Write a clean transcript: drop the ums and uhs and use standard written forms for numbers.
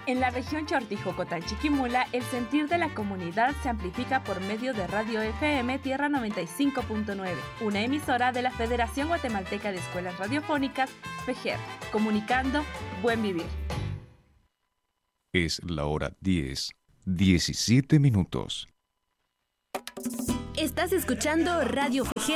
En la región Chortijocotán-Chiquimula, el sentir de la comunidad se amplifica por medio de Radio FM Tierra 95.9, una emisora de la Federación Guatemalteca de Escuelas Radiofónicas, FEGER, comunicando Buen Vivir. Es la hora 10:17 minutos. Estás escuchando Radio FEGER